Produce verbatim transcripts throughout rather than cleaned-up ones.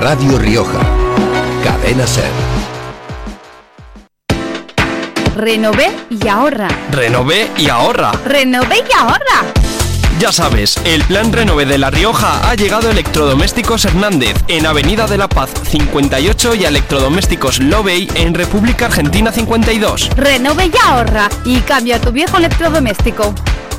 Radio Rioja. Cadena SER. Renové y ahorra. Renové y ahorra. Renové y ahorra. Ya sabes, el plan Renové de La Rioja ha llegado a Electrodomésticos Hernández, en Avenida de la Paz cincuenta y ocho, y a Electrodomésticos Lobey en República Argentina cincuenta y dos. Renové y ahorra y cambia tu viejo electrodoméstico.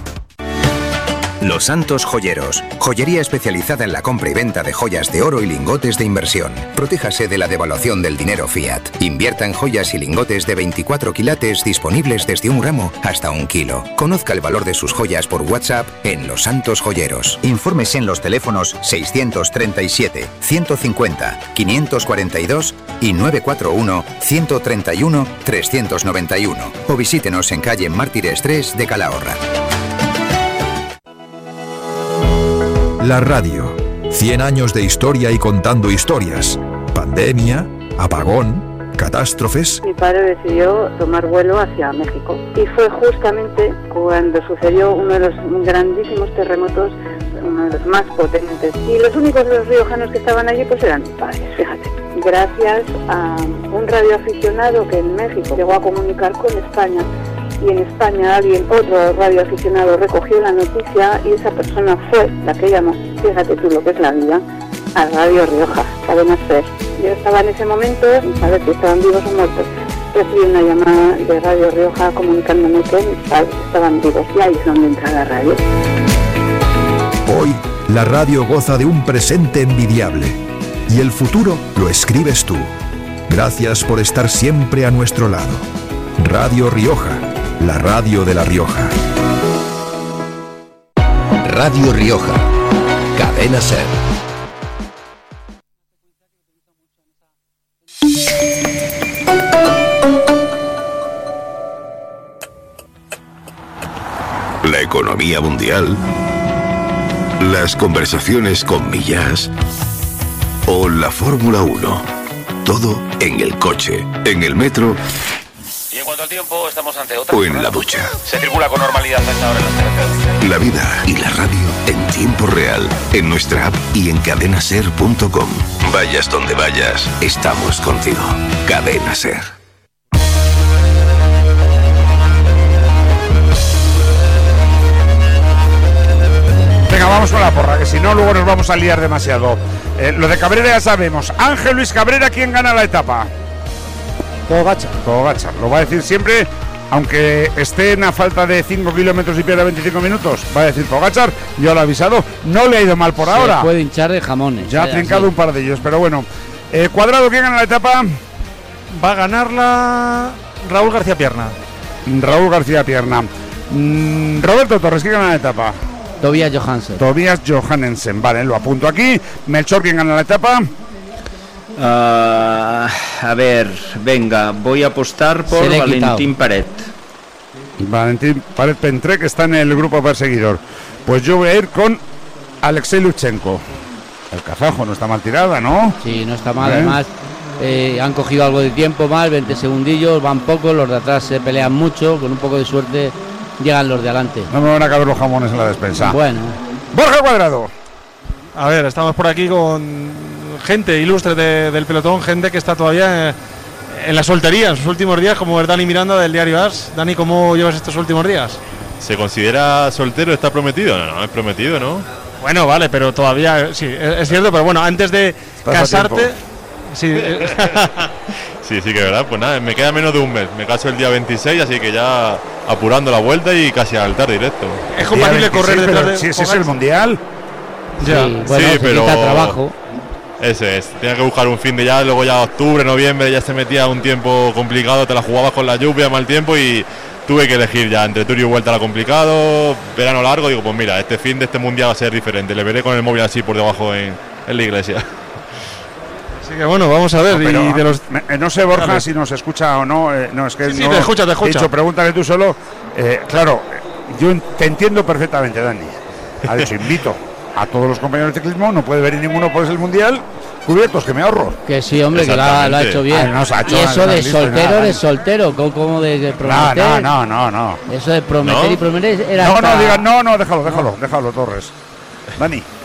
Los Santos Joyeros, joyería especializada en la compra y venta de joyas de oro y lingotes de inversión. Protéjase de la devaluación del dinero fiat. Invierta en joyas y lingotes de veinticuatro quilates disponibles desde un gramo hasta un kilo. Conozca el valor de sus joyas por WhatsApp en Los Santos Joyeros. Infórmese en los teléfonos seiscientos treinta y siete, ciento cincuenta, quinientos cuarenta y dos y nueve cuatro uno, ciento treinta y uno, trescientos noventa y uno. O visítenos en calle Mártires tres de Calahorra. La radio. cien años de historia y contando historias. Pandemia, apagón, catástrofes. Mi padre decidió tomar vuelo hacia México. Y fue justamente cuando sucedió uno de los grandísimos terremotos, uno de los más potentes. Y los únicos de los riojanos que estaban allí pues eran mis padres, fíjate. Gracias a un radioaficionado que en México llegó a comunicar con España. Y en España alguien, otro radioaficionado, recogió la noticia y esa persona fue la que llamó, fíjate tú lo que es la vida, a Radio Rioja, Cadena SER. Yo estaba en ese momento, sin saber si estaban vivos o muertos, recibí una llamada de Radio Rioja comunicándome que mis padres estaban vivos y ahí es donde entra la radio. Hoy, la radio goza de un presente envidiable y el futuro lo escribes tú. Gracias por estar siempre a nuestro lado. Radio Rioja. La radio de La Rioja. Radio Rioja. Cadena SER. La economía mundial, las conversaciones con Millás o la Fórmula uno. Todo en el coche, en el metro. Y en cuanto al tiempo, estamos ante otra. O en la ducha. Se circula con normalidad a esta hora en las carreteras. La vida y la radio en tiempo real, en nuestra app y en cadena ser punto com. Vayas donde vayas, estamos contigo. Cadena SER. Venga, vamos con la porra, que si no luego nos vamos a liar demasiado. Eh, lo de Cabrera ya sabemos. Ángel Luis Cabrera, ¿quién gana la etapa? Pogačar. Pogačar, lo va a decir siempre, aunque esté en a falta de cinco kilómetros y pierda veinticinco minutos, va a decir Pogačar, yo lo he avisado, no le ha ido mal por Se ahora. puede hinchar de jamones. Ya ha trincado sí. un par de ellos, pero bueno. Eh, Cuadrado, ¿quién gana la etapa? Va a ganarla Raúl García Pierna. Raúl García Pierna. Mm, Roberto Torres, ¿quién gana la etapa? Tobias Johansen. Tobias Johansen, vale, lo apunto aquí. Melchor, ¿quién gana la etapa? Uh, a ver, venga, voy a apostar por Valentín Paret. Valentín Paret Pentré, que está en el grupo perseguidor. Pues yo voy a ir con Alexei Luchenko. El kazajo no está mal tirada, ¿no? Sí, no está mal, ¿Eh? además eh, han cogido algo de tiempo mal, veinte segundillos, van pocos, los de atrás se pelean mucho, con un poco de suerte llegan los de adelante. No me van a caber los jamones en la despensa. Bueno. Borja Cuadrado. A ver, estamos por aquí con gente ilustre de, del pelotón, gente que está todavía en, en la soltería, en sus últimos días, como es Dani Miranda del diario As. Dani, ¿cómo llevas estos últimos días? ¿Se considera soltero? ¿Está prometido? No, no, es prometido, ¿no? Bueno, vale, pero todavía, sí, es, es cierto, pero bueno, antes de casarte... Sí, eh, sí, sí que es verdad, pues nada, me queda menos de un mes, me caso el día veintiséis, así que ya apurando la vuelta y casi al altar directo. ¿Es compatible correr detrás de...? Si ese es el Mundial... Ya. Sí, bueno, sí, pero trabajo. Ese es, tenía que buscar un fin de ya, luego ya octubre, noviembre, ya se metía un tiempo complicado, te la jugabas con la lluvia, mal tiempo y tuve que elegir ya entre Tour y vuelta era complicado, verano largo, digo pues mira, este fin de este mundial va a ser diferente, le veré con el móvil así por debajo en, en la iglesia. Así que bueno, vamos a ver. No, pero, y de los... no sé, Borja, Dale. si nos escucha o no, eh, no, es que sí, no, sí, te escucha, te escucha. He dicho, pregúntale tú solo, eh, claro, yo te entiendo perfectamente, Dani, ha dicho, invito a todos los compañeros de ciclismo, no puede venir ninguno por el mundial, cubiertos, que me ahorro. Que sí, hombre, que lo ha, lo ha hecho bien. Ay, no, ha hecho y eso de soltero nada, eres soltero, como de, de prometer. No, no, no, no, no. Eso de prometer ¿No? y prometer era. No, hasta... no, diga, no, no, déjalo, déjalo, déjalo, Torres. Dani.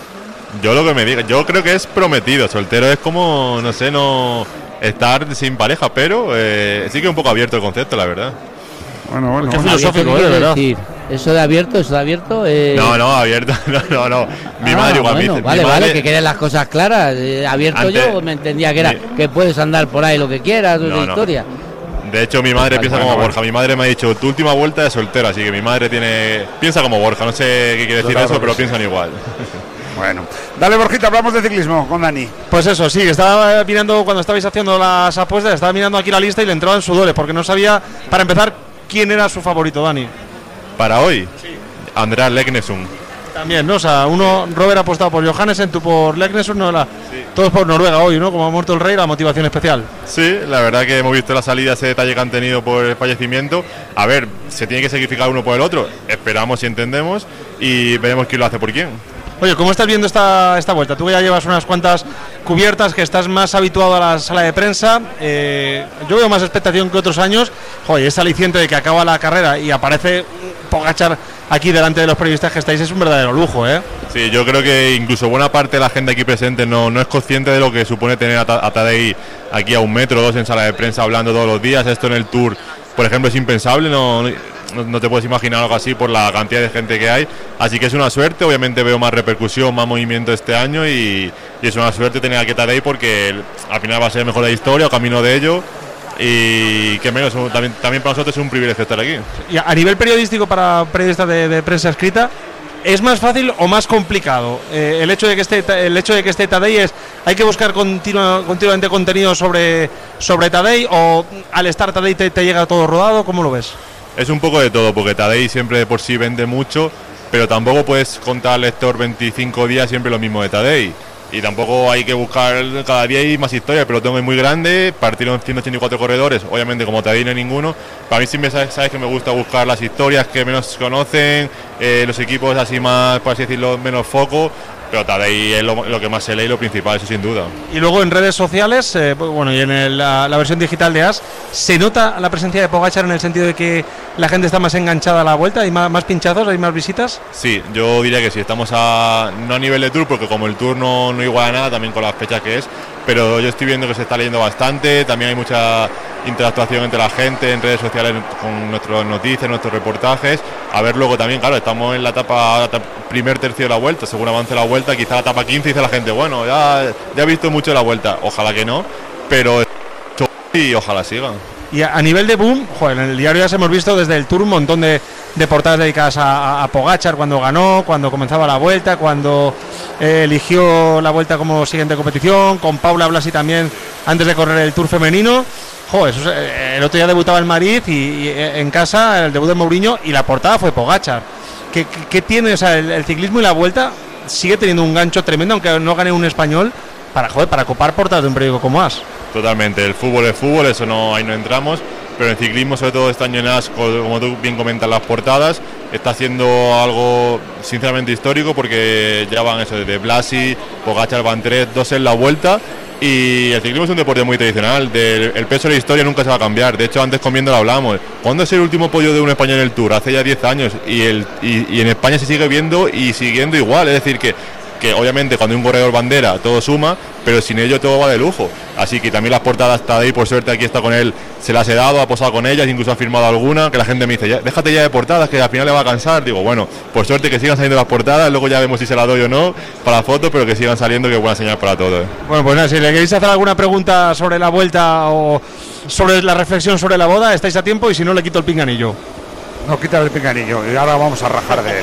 Yo lo que me diga, yo creo que es prometido. Soltero es como, no sé, no estar sin pareja, pero eh, sí que es un poco abierto el concepto, la verdad. Bueno, bueno, qué filosófico, ¿eh? De verdad. Decir, ¿eso de abierto, eso de abierto? Eh... No, no, abierto, no, no, no. Mi ah, madre igual bueno, me dice. Vale, mi madre, vale, que quieres las cosas claras. Eh, abierto antes, yo me entendía que era mi, que puedes andar por ahí lo que quieras, no, no. historia. De hecho, mi madre vale, piensa vale, como vale. Borja. Mi madre me ha dicho, tu última vuelta es soltero, así que mi madre tiene piensa como Borja. No sé qué quiere decir Claro, eso, pero sí. piensan igual. Bueno, dale Borjita, hablamos de ciclismo con Dani. Pues eso, sí, estaba mirando cuando estabais haciendo las apuestas, estaba mirando aquí la lista y le entraban sudores, porque no sabía, para empezar, quién era su favorito, Dani. Para hoy, sí. Andreas Leknesund. También, ¿no? O sea, uno, Robert ha apostado por Johannesen, tú por Leknesund, no la, sí. Todos por Noruega hoy, ¿no? Como ha muerto el rey, la motivación especial. Sí, la verdad que hemos visto la salida, ese detalle que han tenido por el fallecimiento. A ver, se tiene que sacrificar uno por el otro. Esperamos y entendemos y veremos quién lo hace por quién. Oye, ¿cómo estás viendo esta, esta vuelta? Tú ya llevas unas cuantas cubiertas, que estás más habituado a la sala de prensa. Eh, yo veo más expectación que otros años. Joder, ese aliciente de que acaba la carrera y aparece Pogačar aquí delante de los periodistas que estáis es un verdadero lujo, ¿eh? Sí, yo creo que incluso buena parte de la gente aquí presente no, no es consciente de lo que supone tener a, a Tadej aquí a un metro o dos en sala de prensa hablando todos los días. Esto en el Tour, por ejemplo, es impensable, no, no, no te puedes imaginar algo así por la cantidad de gente que hay. Así que es una suerte, obviamente veo más repercusión, más movimiento este año y, y es una suerte tener aquí a Tadej porque al final va a ser el mejor de la historia o camino de ello. Y que menos, también, también para nosotros es un privilegio estar aquí. Y a nivel periodístico, para periodistas de, de prensa escrita, ¿es más fácil o más complicado? Eh, el hecho de que esté el hecho de que esté Tadej es, ¿hay que buscar continua, continuamente contenido sobre, sobre Tadej o al estar Tadej te, te llega todo rodado? ¿Cómo lo ves? Es un poco de todo, porque Tadej siempre de por sí vende mucho, pero tampoco puedes contar al lector veinticinco días siempre lo mismo de Tadej. Y tampoco hay que buscar cada día hay más historia. El pelotón es muy grande, partieron ciento ochenta y cuatro corredores, obviamente como Tadej no hay ninguno. Para mí siempre sabes, sabes que me gusta buscar las historias que menos conocen, eh, los equipos así más, por así decirlo, menos foco. Pero Tadej es lo, lo que más se lee y lo principal, eso sin duda. Y luego en redes sociales, eh, bueno, y en el, la, la versión digital de As, ¿se nota la presencia de Pogačar en el sentido de que la gente está más enganchada a la vuelta? ¿Hay más, más pinchazos? ¿Hay más visitas? Sí, yo diría que sí, estamos a, no a nivel de Tour, porque como el Tour no, no iguala nada, también con las fechas que es, pero yo estoy viendo que se está leyendo bastante, también hay mucha interactuación entre la gente, en redes sociales, con nuestras noticias, nuestros reportajes. A ver luego también, claro, estamos en la etapa, la primer tercio de la vuelta, según avance la vuelta, quizá la etapa quince dice la gente, bueno, ya, ya he visto mucho la vuelta, ojalá que no, pero y ojalá siga. Y a, a nivel de boom, joder, en el diario ya hemos visto desde el Tour un montón de, de portadas dedicadas a, a, a Pogačar, cuando ganó, cuando comenzaba la vuelta, cuando eh, eligió la vuelta como siguiente competición, con Paula Blasi también antes de correr el Tour femenino. Joder, eso es, eh, el otro día debutaba en Madrid y, y en casa el debut de Mourinho y la portada fue Pogačar. ¿Qué, qué, qué tiene? O sea, el, el ciclismo y la vuelta sigue teniendo un gancho tremendo, aunque no gane un español, para, joder, para copar portadas de un periódico como As. Totalmente, el fútbol es fútbol, eso no, ahí no entramos, pero el ciclismo, sobre todo este año en As, como tú bien comentas, las portadas, está haciendo algo sinceramente histórico, porque ya van eso, desde Blasi, Pogačar, van tres, dos en la vuelta, y el ciclismo es un deporte muy tradicional, del, el peso de la historia nunca se va a cambiar. De hecho, antes comiendo lo hablamos, ¿cuándo es el último podio de un español en el Tour? Hace ya diez años, y, el, y, y en España se sigue viendo y siguiendo igual, es decir que que obviamente cuando hay un corredor bandera todo suma, pero sin ello todo va de lujo. Así que también las portadas Tadej, por suerte aquí está con él, se las he dado, ha posado con ellas, incluso ha firmado alguna, que la gente me dice, ya, déjate ya de portadas, que al final le va a cansar. Digo, bueno, por suerte que sigan saliendo las portadas, luego ya vemos si se las doy o no para la foto, pero que sigan saliendo, que es buena señal para todos. Bueno, pues nada, si le queréis hacer alguna pregunta sobre la vuelta o sobre la reflexión sobre la boda, estáis a tiempo, y si no, le quito el pinganillo. No, quita el pinganillo y ahora vamos a rajar de él.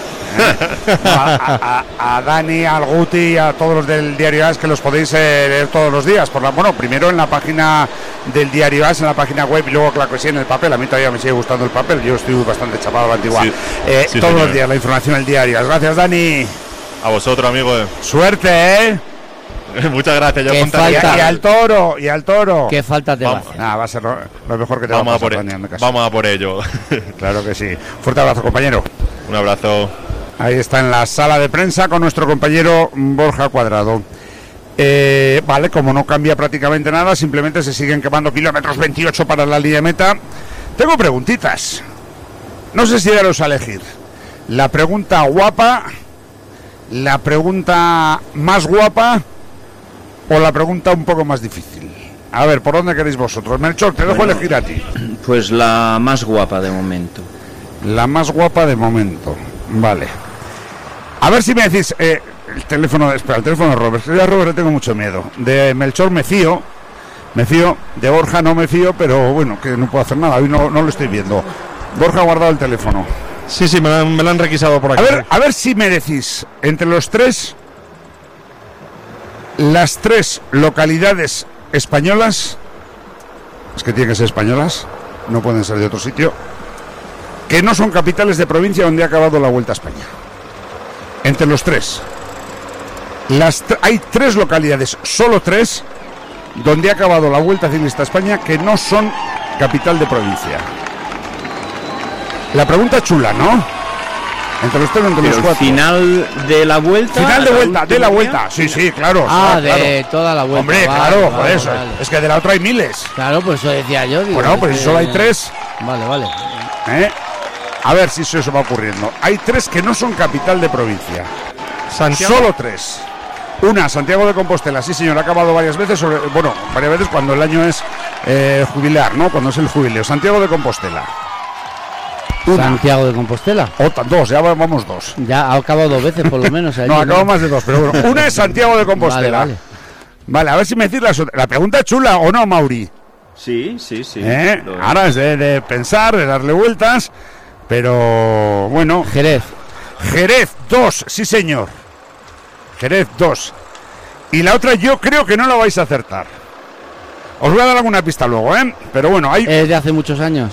¿Eh? a, a, a Dani, al Guti y a todos los del Diario As, que los podéis eh, leer todos los días. Por la, bueno, primero en la página del Diario As, en la página web, y luego, claro que sí, en el papel. A mí todavía me sigue gustando el papel, yo estoy bastante chapado a la antigua. Sí, eh, sí, todos señor. Los días la información del Diario As. Gracias, Dani. A vosotros, amigos. Suerte, ¿eh? Muchas gracias. Yo y, y al toro, y al toro. Qué falta te va. Nah, va a ser lo, lo mejor que te vamos va a pasar, por Dani, en mi caso. Vamos a por ello. Claro que sí. Fuerte abrazo, compañero. Un abrazo. Ahí está en la sala de prensa con nuestro compañero Borja Cuadrado. Eh, vale, como no cambia prácticamente nada, simplemente se siguen quemando kilómetros veintiocho para la línea de meta. Tengo preguntitas. No sé si daros a elegir. La pregunta guapa ¿La pregunta más guapa o la pregunta un poco más difícil? A ver, ¿por dónde queréis vosotros? Melchor, te dejo Bueno, elegir a ti. Pues la más guapa de momento. La más guapa de momento. Vale. A ver si me decís... Eh, el teléfono... Espera, el teléfono de Robert. Yo a Robert le tengo mucho miedo. De Melchor me fío. Me fío. De Borja no me fío, pero bueno, que no puedo hacer nada. Hoy no, no lo estoy viendo. Borja ha guardado el teléfono. Sí, sí, me lo, han, me lo han requisado por aquí. A ver, a ver si me decís, entre los tres, las tres localidades españolas, es que tienen que ser españolas, no pueden ser de otro sitio, que no son capitales de provincia donde ha acabado la Vuelta a España. Entre los tres. Las t- hay tres localidades, solo tres, donde ha acabado la Vuelta Ciclista a España que no son capital de provincia. La pregunta chula, ¿no? Entre los tres, entre Pero los cuatro. final de la vuelta. Final de vuelta, de la vuelta. Sí, sí, claro. Ah, claro, de claro. toda la vuelta. Hombre, vale, claro, vale, por eso. vale. Es que de la otra hay miles. Claro, por eso decía yo. Digo, Bueno, pues es si solo hay que- tres. Vale, vale. ¿eh? A ver si eso va ocurriendo. Hay tres que no son capital de provincia. Santiago. Solo tres. Una, Santiago de Compostela, sí señor, ha acabado varias veces, sobre, bueno, varias veces cuando el año es eh, jubilar, ¿no? Cuando es el jubileo. Santiago de Compostela. Una. Santiago de Compostela. Otra, dos, ya vamos dos. Ya ha acabado dos veces por lo menos. allí, No, acabo más de dos, pero bueno. Una es Santiago de Compostela. Vale, Vale, vale. a ver si me decís la, la pregunta es chula o no, Mauri. Sí, sí, sí. ¿Eh? Lo- Ahora es de, de pensar, de darle vueltas, pero bueno. Jerez. Jerez dos, sí señor. Jerez dos. Y la otra yo creo que no la vais a acertar. Os voy a dar alguna pista luego, ¿eh? Pero bueno, hay... Es de hace muchos años.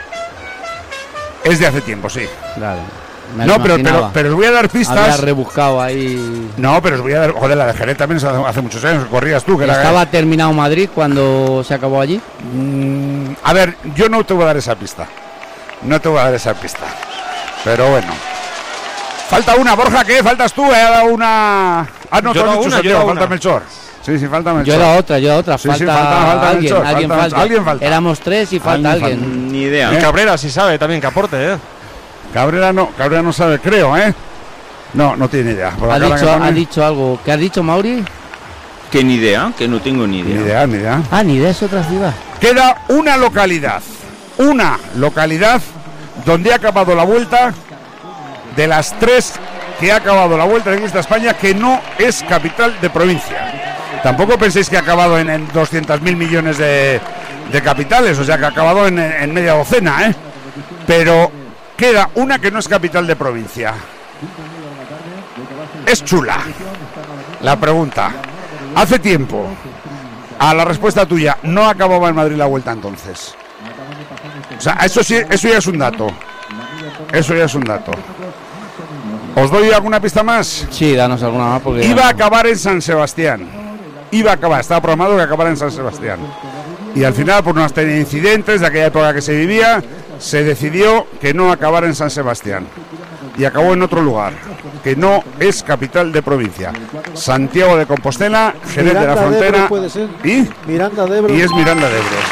Es de hace tiempo, sí. Claro. me No, lo pero, imaginaba. pero, pero os voy a dar pistas. Había rebuscado ahí. No, pero os voy a dar... Joder, la de Jerez también es hace, hace muchos años, corrías tú. Que era- ¿Estaba terminado Madrid cuando se acabó allí? Mm, a ver, yo no te voy a dar esa pista. No te voy a dar esa pista. Pero bueno. Falta una, Borja, ¿qué? ¿Faltas tú? He dado una... Ah, no, Yo tú has he dado dicho una, Santiago, yo he dado falta una. Melchor. Sí, sí, falta Melchor. Yo era otra, yo era otra. Sí, falta, sí, falta- falta alguien, Melchor, alguien falta- falta. alguien falta. Éramos tres y falta Alguien alguien. falta. Ni idea. Y Cabrera sí sabe también que aporte, ¿eh? Cabrera no, Cabrera no sabe, creo, ¿eh? No, no tiene idea. Por la Ha cara dicho, que pone, ha dicho algo. ¿Qué has dicho, Mauri? Que ni idea, que no tengo ni Ni idea. idea, ni idea. Ah, ni de es otra ciudad. Queda una localidad. Una localidad donde ha acabado la vuelta de las tres que ha acabado la Vuelta Ciclista a España que no es capital de provincia. Tampoco penséis que ha acabado en, en doscientos mil millones de, de capitales, o sea que ha acabado en, en media docena, ¿eh? Pero queda una que no es capital de provincia. Es chula. La pregunta. Hace tiempo, a la respuesta tuya, no acababa en Madrid la Vuelta entonces. O sea, eso sí, eso ya es un dato. Eso ya es un dato. ¿Os doy alguna pista más? Sí, danos alguna más porque... Iba a acabar en San Sebastián. Iba a acabar, estaba programado que acabara en San Sebastián. Y al final, por una serie de incidentes de aquella época que se vivía, se decidió que no acabara en San Sebastián. Y acabó en otro lugar, que no es capital de provincia. Santiago de Compostela, Jerez de la Miranda de Frontera. Ebro puede ser. ¿Y? Miranda de Ebro. Y es Miranda de Ebro.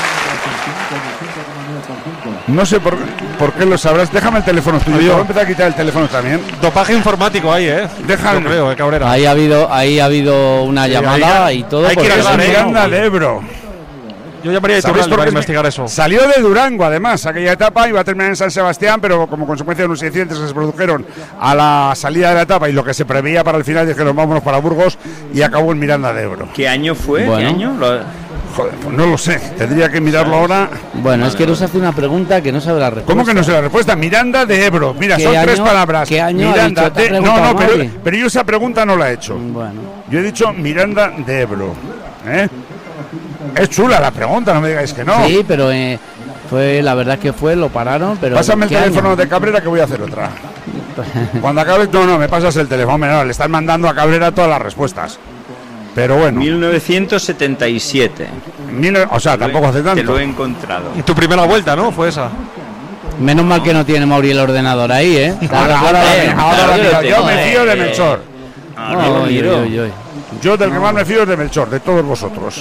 No sé por, por qué lo sabrás. Déjame el teléfono tuyo. Voy a empezar a quitar el teléfono también. Dopaje informático ahí, ¿eh? Déjame. Yo creo, eh, Cabrera. Ahí ha habido, ahí ha habido una Sí, llamada hay que- y todo. hay que ir porque al bar, es ¿eh? Miranda de Ebro. Yo llamaría a ¿Sabéis Iturralde por para qué? investigar eso. Salió de Durango, además, aquella etapa iba a terminar en San Sebastián, pero como consecuencia de unos incidentes que se produjeron a la salida de la etapa y lo que se preveía para el final, dijeron vámonos para Burgos y acabó en Miranda de Ebro. ¿Qué año fue? Bueno. ¿Qué año? Lo- Joder, pues no lo sé, tendría que mirarlo ahora. Bueno, es que nos hace una pregunta que no sabe la respuesta. ¿Cómo que no sé la respuesta? Miranda de Ebro. Mira, ¿Qué son tres año- palabras. qué año ha Miranda dicho? ¿Te ha de... No, preguntado no, pero, Mauri? pero yo esa pregunta no la he hecho. Bueno. Yo he dicho Miranda de Ebro. ¿eh? Es chula la pregunta, no me digáis que no. Sí, pero eh, fue la verdad que fue, lo pararon, pero... Pásame el ¿qué teléfono año? de Cabrera que voy a hacer otra. Cuando acabes, no, no, me pasas el teléfono. Hombre, no, le están mandando a Cabrera todas las respuestas. Pero bueno. mil novecientos setenta y siete. Mil- o sea, tampoco hace Te tanto. lo he encontrado. Tu primera vuelta, ¿no? Fue esa. Menos mal que no tiene Mauri el ordenador ahí, ¿eh? Ahora, ahora, Eh, ahora, claro ahora, que lo mira, yo tengo, me eh. fío de Melchor. Ahora lo Oy, miro. oy, oy. Yo del que más me fío es de Melchor, de todos vosotros.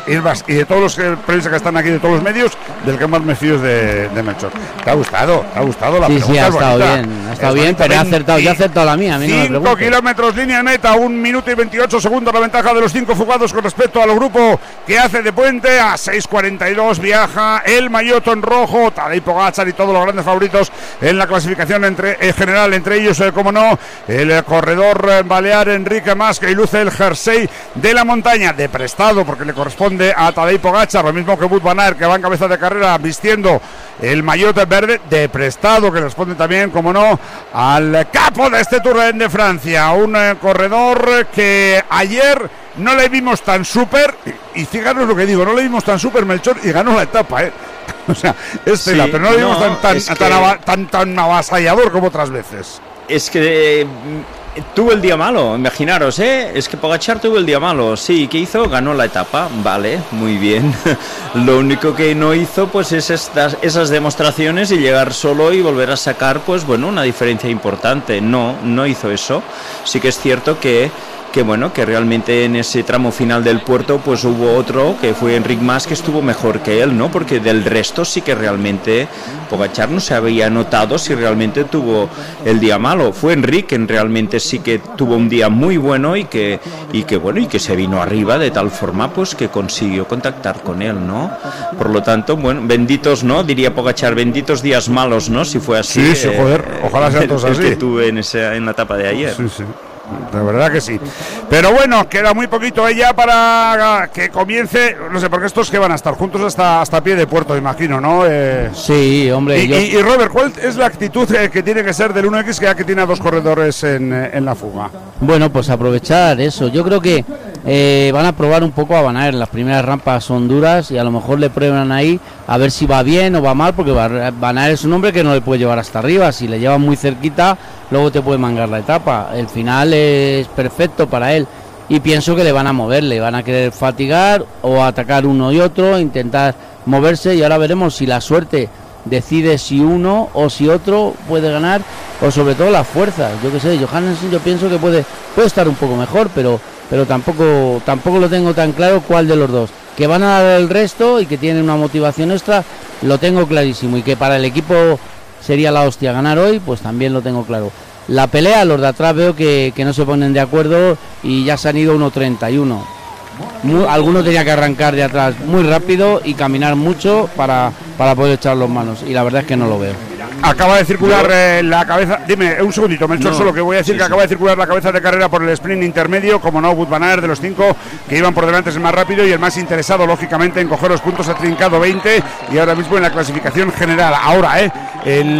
y, más, y de todos los que, prensa que están aquí, de todos los medios, del que más me fío es de, de Melchor. ¿Te ha gustado? ¿Te ha gustado la sí, pregunta? Sí, ha estado bonita. bien, ha estado es bien, pero he acertado, yo he acertado la mía, a mí no me preguntes. cinco kilómetros, línea neta, un minuto y veintiocho segundos la ventaja de los cinco fugados con respecto al grupo que hace de puente. A seis cuarenta y dos viaja el maillot en rojo, Tadej Pogačar y todos los grandes favoritos en la clasificación entre, en general, entre ellos, eh, como no, el eh, corredor eh, balear Enrique Mas, que luce el jersey de la montaña, de prestado, porque le corresponde a Tadej Pogačar, lo mismo que Wout van Aert, que va en cabeza de carrera vistiendo el maillot verde, de prestado, que responde también, como no, al capo de este Tour de Francia, un eh, corredor que ayer no le vimos tan súper, y, y fijaros lo que digo, no le vimos tan súper, Melchor, y ganó la etapa, ¿eh? O sea, es tela, sí, pero no le vimos no, tan, tan, tan, que... tan, tan avasallador como otras veces. Es que eh, tuvo el día malo, imaginaros, ¿eh? Es que Pogačar tuvo el día malo, sí, ¿qué hizo? Ganó la etapa, vale, muy bien. Lo único que no hizo, pues, es estas, esas demostraciones y llegar solo y volver a sacar, pues, bueno, una diferencia importante. No, no hizo eso. Sí que es cierto que que bueno, que realmente en ese tramo final del puerto pues hubo otro que fue Enric Mas, que estuvo mejor que él, ¿no? Porque del resto sí que realmente Pogačar no se había notado si realmente tuvo el día malo. Fue Enric quien realmente sí que tuvo un día muy bueno y que y que bueno, y que se vino arriba de tal forma pues que consiguió contactar con él, ¿no? Por lo tanto, bueno, benditos, ¿no? Diría Pogačar, benditos días malos, ¿no? Si fue así. Sí, sí, joder, ojalá sean todos así. El que tuve en esa en la etapa de ayer. Sí, sí. De verdad que sí. Pero bueno, queda muy poquito ella para que comience. No sé, porque estos que van a estar juntos hasta hasta pie de puerto, imagino, ¿no? Eh, sí, hombre. Y, yo... y, y Robert, ¿cuál es la actitud eh, que tiene que ser del uno equis, que ya que tiene a dos corredores en, en la fuga? Bueno, pues aprovechar eso. Yo creo que eh, van a probar un poco a Van Aert. Las primeras rampas son duras y a lo mejor le prueban ahí a ver si va bien o va mal, porque Van Aert es un hombre que no le puede llevar hasta arriba. Si le llevan muy cerquita, luego te puede mangar la etapa. El final es perfecto para él y pienso que le van a mover, le van a querer fatigar o atacar uno y otro, intentar moverse, y ahora veremos si la suerte decide si uno o si otro puede ganar, o sobre todo las fuerzas. Yo que sé, Johannesson yo pienso que puede puede estar un poco mejor, pero pero tampoco tampoco lo tengo tan claro cuál de los dos. Que van a dar el resto y que tienen una motivación extra, lo tengo clarísimo, y que para el equipo sería la hostia ganar hoy, pues también lo tengo claro. La pelea, los de atrás veo que, que no se ponen de acuerdo y ya se han ido uno treinta y uno. Muy, alguno tenía que arrancar de atrás muy rápido y caminar mucho para, para poder echar los manos, y la verdad es que no lo veo. Acaba de circular eh, la cabeza, dime un segundito, Melchor, no, solo que voy a decir sí, que sí. acaba de circular la cabeza de carrera por el sprint intermedio, como no, Wout van Aert, de los cinco que iban por delante es el más rápido y el más interesado, lógicamente, en coger los puntos. Ha trincado veinte y ahora mismo en la clasificación general, ahora, eh, en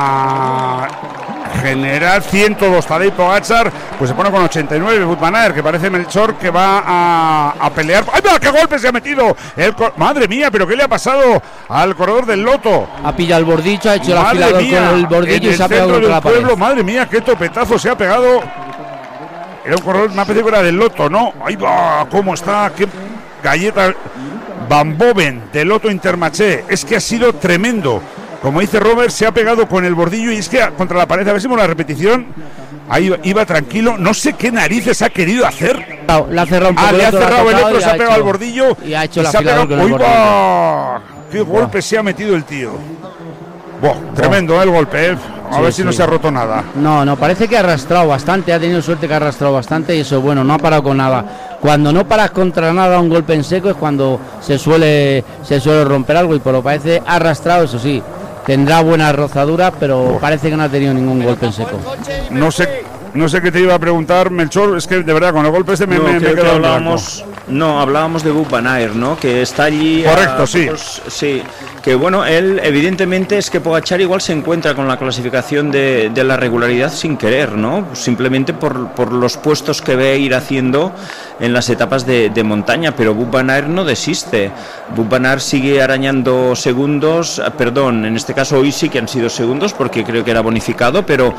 la general ciento dos Tadej Pogačar, pues se pone con ochenta y nueve Wout van Aert, que parece, Melchor, que va a, a pelear. ¡Ay, mira, qué golpe se ha metido! El madre mía, pero ¿qué le ha pasado al corredor del Loto? Ha pillado el bordillo, ha hecho la fila con el bordillo y se ha pegado contra la pared. Madre mía, qué topetazo se ha pegado. Era un corredor, me ha parecido que era del Loto, ¿no? Ahí va, cómo está, qué galleta. Van Boven, del Lotto Intermarché, es que ha sido tremendo. Como dice Robert, se ha pegado con el bordillo y es que contra la pared, a ver si vemos la repetición. Ahí iba, iba tranquilo, no sé qué narices ha querido hacer. No, le ha cerrado un poco. Ah, le ha cerrado el otro, se ha pegado al bordillo y ha hecho y la se ha pegado. con el bordillo. ¡Qué golpe se ha metido el tío! Buah, tremendo eh, el golpe, eh. A sí, ver si sí. no se ha roto nada. No, no, parece que ha arrastrado bastante, ha tenido suerte que ha arrastrado bastante y eso, bueno, no ha parado con nada. Cuando no paras contra nada un golpe en seco es cuando se suele se suele romper algo, y por lo parece ha arrastrado, eso sí. Tendrá buenas rozaduras, pero oh. parece que no ha tenido ningún golpe en seco. No sé, no sé qué te iba a preguntar, Melchor, es que de verdad con el golpe este me, no, me, me he quedado hablábamos, No, hablábamos de Wout van Aert, ¿no? Que está allí. Correcto, a, sí. Pues, sí. Que bueno, él evidentemente es que Pogačar igual se encuentra con la clasificación de, de la regularidad sin querer, ¿no? Simplemente por, por los puestos que ve ir haciendo en las etapas de, de montaña, pero Wout van Aert no desiste. Wout van Aert sigue arañando segundos, perdón, en este caso hoy sí que han sido segundos porque creo que era bonificado, pero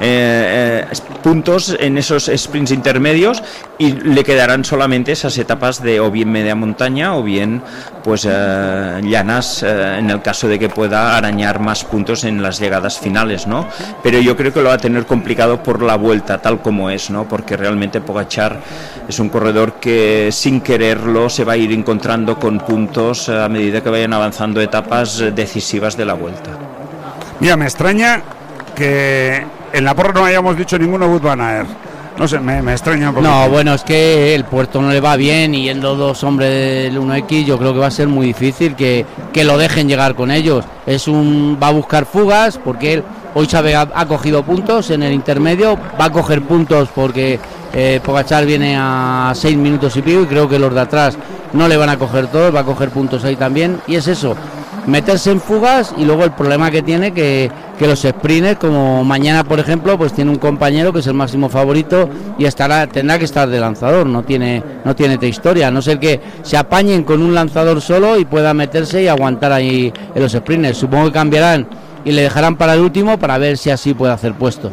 eh, eh, puntos en esos sprints intermedios, y le quedarán solamente esas etapas de o bien media montaña o bien pues eh, llanas eh, en el caso de que pueda arañar más puntos en las llegadas finales, ¿no? Pero yo creo que lo va a tener complicado por la vuelta tal como es, ¿no? Porque realmente Pogačar es un corredor que sin quererlo se va a ir encontrando con puntos a medida que vayan avanzando etapas decisivas de la vuelta. Mira, me extraña que en la porra no hayamos dicho ninguno Wout van Aert. No sé, me, me extraña un poquito. No, bueno, es que el puerto no le va bien y yendo dos hombres del uno equis yo creo que va a ser muy difícil que, que lo dejen llegar con ellos. Es un va a buscar fugas porque él hoy sabe ha, ha cogido puntos en el intermedio, va a coger puntos porque eh, Pogačar viene a seis minutos y pico y creo que los de atrás no le van a coger todos, va a coger puntos ahí también y es eso, meterse en fugas y luego el problema que tiene que, que los sprinters, como mañana por ejemplo, pues tiene un compañero que es el máximo favorito y estará tendrá que estar de lanzador, no tiene no tiene otra historia, a no ser que se apañen con un lanzador solo y pueda meterse y aguantar ahí en los sprinters. Supongo que cambiarán y le dejarán para el último para ver si así puede hacer puesto.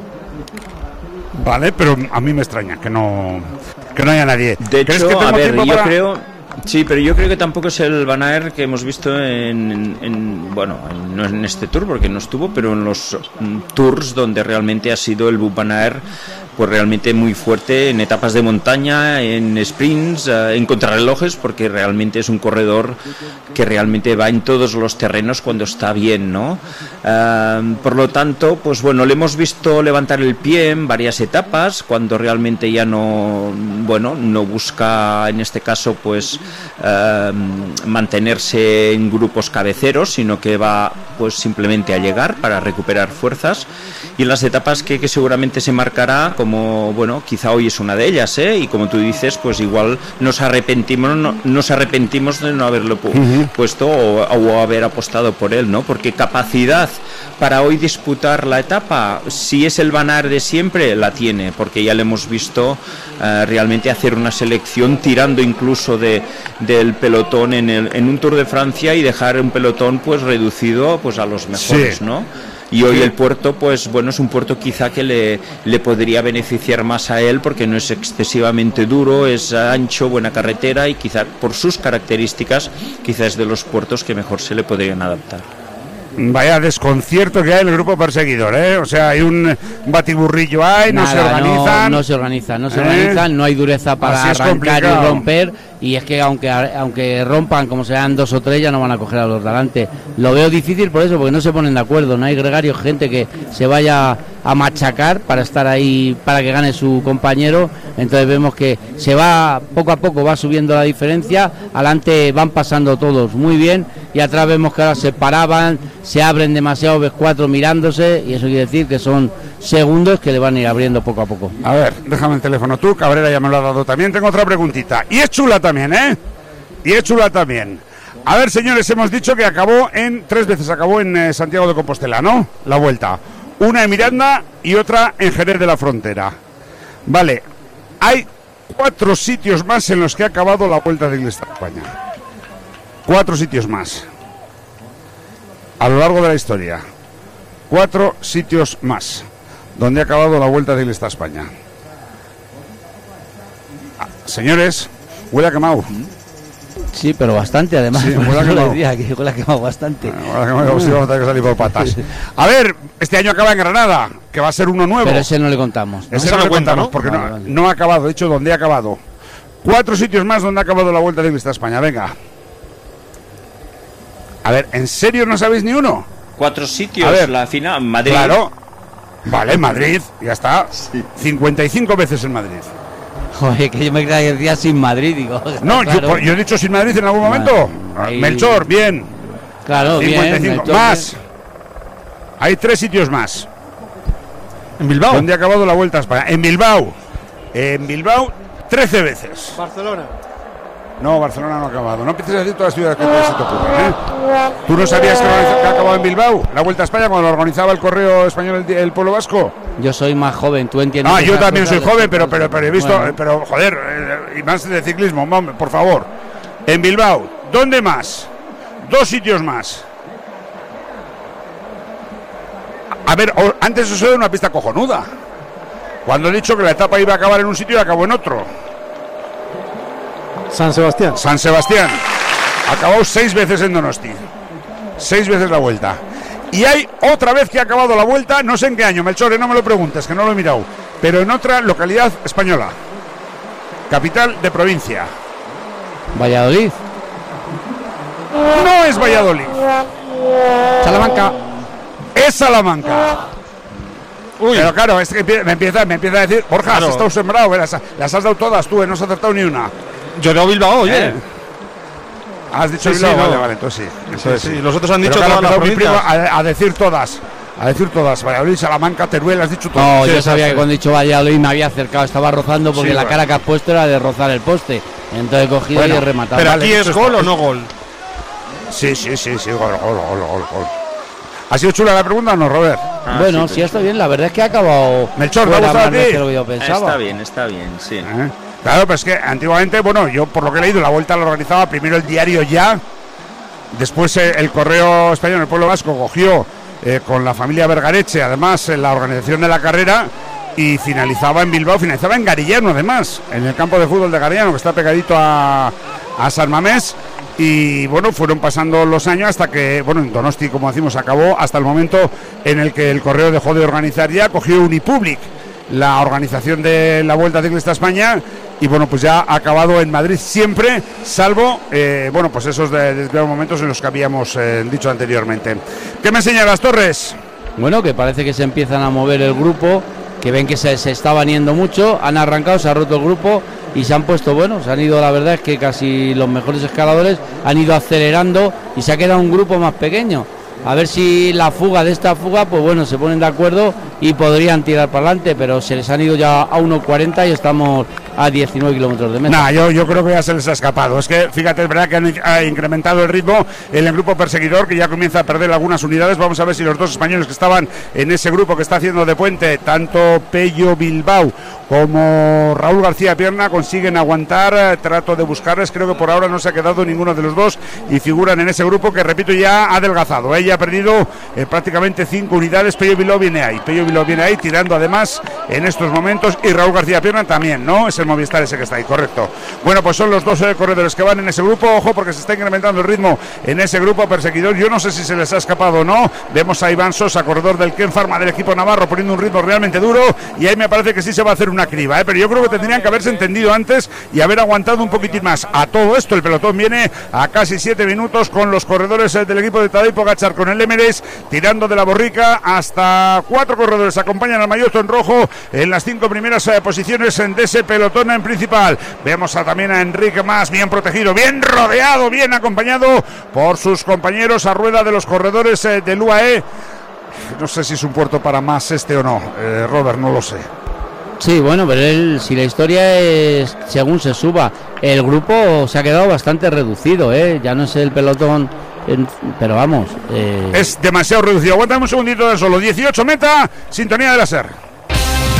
Vale, pero a mí me extraña que no que no haya nadie. De hecho, que a ver, yo para... creo... Sí, pero yo creo que tampoco es el Van Aert que hemos visto en, en, en bueno, en, no en este tour porque no estuvo, pero en los um, tours donde realmente ha sido el Van Aert pues realmente muy fuerte en etapas de montaña, en sprints, uh, en contrarrelojes, porque realmente es un corredor que realmente va en todos los terrenos cuando está bien, ¿no? Uh, por lo tanto, pues bueno, le hemos visto levantar el pie en varias etapas, cuando realmente ya no, bueno, no busca en este caso pues uh, mantenerse en grupos cabeceros, sino que va pues simplemente a llegar para recuperar fuerzas, y en las etapas que, que seguramente se marcará, como bueno, quizá hoy es una de ellas, ¿eh? Y como tú dices, pues igual nos arrepentimos, no, nos arrepentimos de no haberlo pu uh-huh. puesto o, o haber apostado por él, ¿no? Porque capacidad para hoy disputar la etapa, si es el Van Aert de siempre, la tiene, porque ya le hemos visto uh, realmente hacer una selección tirando incluso de, del pelotón en, el, en un Tour de Francia y dejar un pelotón pues reducido pues a los mejores, sí. ¿no? Y hoy el puerto, pues bueno, es un puerto quizá que le, le podría beneficiar más a él porque no es excesivamente duro, es ancho, buena carretera y quizá por sus características quizá es de los puertos que mejor se le podrían adaptar. Vaya desconcierto que hay en el grupo perseguidor, ¿eh? O sea, hay un batiburrillo, hay, no se organizan. No, no se organizan, no se ¿Eh? organizan, no hay dureza para arrancar complicado. y romper. Y es que aunque aunque rompan, como sean dos o tres, ya no van a coger a los de adelante. Lo veo difícil por eso, porque no se ponen de acuerdo. No hay gregarios, gente que se vaya a machacar para estar ahí, para que gane su compañero. Entonces vemos que se va, poco a poco va subiendo la diferencia. Adelante van pasando todos muy bien. Y atrás vemos que ahora se paraban, se abren demasiado ves cuatro mirándose. Y eso quiere decir que son segundos que le van a ir abriendo poco a poco. A ver, déjame el teléfono tú, Cabrera ya me lo ha dado también. Tengo otra preguntita. Y es chula también, ¿eh? Y es chula también. A ver, señores, hemos dicho que acabó en, tres veces acabó en eh, Santiago de Compostela, ¿no? La vuelta. Una en Miranda y otra en Jerez de la Frontera. Vale, hay cuatro sitios más en los que ha acabado la Vuelta de Iglesia de España. Cuatro sitios más. A lo largo de la historia. Cuatro sitios más donde ha acabado la Vuelta de Iglesia de España. Ah, señores, huele a quemado. Sí, pero bastante además. Sí, huele a quemado. Decía que huele a quemado bastante. Huele a quemado, si vamos a tener que salir por patas. A ver, este año acaba en Granada, que va a ser uno nuevo. Pero ese no le contamos. ¿no? Ese no, no le cuenta, contamos, ¿no? Porque vale, no, vale. no ha acabado, de hecho, ¿dónde ha acabado? Cuatro sitios más donde ha acabado la Vuelta de Iglesia de España, venga. A ver, ¿en serio no sabéis ni uno? Cuatro sitios, a ver, la final, Madrid. Claro. Vale, Madrid, ya está. Sí. cincuenta y cinco veces en Madrid. Joder, que yo me creía que decía sin Madrid, digo. No, claro. yo, yo he dicho sin Madrid en algún momento. Ahí... Melchor, bien. Claro, cincuenta y cinco. Bien. Melchor, más. Bien. Hay tres sitios más. ¿En Bilbao? ¿Dónde ha acabado la Vuelta a España? En Bilbao. En Bilbao, trece veces. Barcelona. No, Barcelona no ha acabado. No empieces a decir todas las ciudades que se te ocurren, ¿eh? ¿Tú no sabías que, que ha acabado en Bilbao la Vuelta a España cuando lo organizaba el Correo Español, el, el Pueblo Vasco? Yo soy más joven, tú entiendes. Ah, yo también soy joven, pero, pero, pero he visto, bueno. pero joder, eh, y más de ciclismo, mami, por favor. En Bilbao, ¿dónde más? Dos sitios más. A ver, antes os he dado una pista cojonuda. Cuando he dicho que la etapa iba a acabar en un sitio y acabó en otro. San Sebastián. San Sebastián. Acabó seis veces en Donosti. seis veces la vuelta. Y hay otra vez que ha acabado la vuelta, no sé en qué año, Melchor, no me lo preguntes, que no lo he mirado, pero en otra localidad española, capital de provincia. Valladolid. No es Valladolid. Salamanca. Es Salamanca. Uy. Pero claro, es que me empieza, me empieza a decir, Borja, claro. Has estado sembrado, las, las has dado todas tú, no has acertado ni una. Yo he dado Bilbao, oye. ¿Eh? Has dicho sí, Bilbao, sí, vale, no. vale, entonces sí. Entonces, sí, sí. Los otros han dicho claro, todas las mi primo provincias. a, a decir todas. A decir todas, Valladolid, Salamanca, Teruel, has dicho todas. No, sí, yo sabía sí. que cuando he dicho Valladolid me había acercado, estaba rozando porque sí, la bueno. cara que has puesto era de rozar el poste. Entonces he cogido bueno, y he rematado. Pero vale, aquí es gol o no gol. Sí, sí, sí, sí, gol, gol, gol, gol, gol. ¿Ha sido chula la pregunta o no, Robert? Ah, bueno, sí, sí está bien, la verdad es que ha acabado. Melchor, ¿te ha gustado a ti? Que lo que yo pensaba. Está bien, está bien, sí. ¿Eh? Claro, pues que antiguamente, bueno, yo por lo que he leído, la vuelta la organizaba primero el diario Ya, después eh, el Correo Español, el Pueblo Vasco, cogió eh, con la familia Vergareche, además, en la organización de la carrera, y finalizaba en Bilbao, finalizaba en Garillano, además, en el campo de fútbol de Garillano, que está pegadito a, a San Mamés. Y bueno, fueron pasando los años hasta que, bueno, en Donosti, como decimos, acabó hasta el momento en el que el Correo dejó de organizar ya, cogió Unipublic la organización de la Vuelta Ciclista a España y bueno, pues ya ha acabado en Madrid siempre, salvo, eh, bueno, pues esos de, de, de momentos en los que habíamos eh, dicho anteriormente. ¿Qué me señalas, Torres? Bueno, que parece que se empiezan a mover el grupo, que ven que se, se estaban yendo mucho, han arrancado, se ha roto el grupo y se han puesto, bueno, se han ido, la verdad es que casi los mejores escaladores han ido acelerando y se ha quedado un grupo más pequeño. A ver si la fuga de esta fuga, pues bueno, se ponen de acuerdo y podrían tirar para adelante, pero se les han ido ya a uno cuarenta y estamos a diecinueve kilómetros de meta. Nah, yo, yo creo que ya se les ha escapado. Es que, fíjate, es verdad que han ha incrementado el ritmo en el grupo perseguidor, que ya comienza a perder algunas unidades. Vamos a ver si los dos españoles que estaban en ese grupo que está haciendo de puente, tanto Pello Bilbao como Raúl García Pierna, consiguen aguantar. Trato de buscarles, creo que por ahora no se ha quedado ninguno de los dos y figuran en ese grupo que, repito, ya ha adelgazado. Ella ha perdido eh, prácticamente cinco unidades. Pello Bilbao viene ahí, Pello Bilbao viene ahí, tirando además en estos momentos, y Raúl García Pierna también, ¿no? Es el Movistar ese que está ahí, correcto. Bueno, pues son los dos eh, corredores que van en ese grupo. Ojo, porque se está incrementando el ritmo en ese grupo perseguidor. Yo no sé si se les ha escapado o no. Vemos a Iván Sosa, corredor del Ken Pharma del equipo navarro, poniendo un ritmo realmente duro, y ahí me parece que sí se va a hacer una criba, ¿eh? Pero yo creo que tendrían que haberse entendido antes y haber aguantado un poquitín más. A todo esto, el pelotón viene a casi siete minutos con los corredores eh, del equipo de Tadej Pogačar, con el Emirates tirando de la borrica. Hasta cuatro corredores acompañan al maillot en rojo en las cinco primeras eh, posiciones de ese pelotón en principal. Vemos a, también a Enrique Mas, bien protegido, bien rodeado, bien acompañado por sus compañeros a rueda de los corredores eh, del U A E. No sé si es un puerto para Mas este o no, eh, Robert, no lo sé. Sí, bueno, pero él, si la historia es según se suba, el grupo se ha quedado bastante reducido, ¿eh? Ya no es el pelotón, en, pero vamos. Eh... Es demasiado reducido. Aguántame un segundito de solo. dieciocho meta, sintonía de la SER.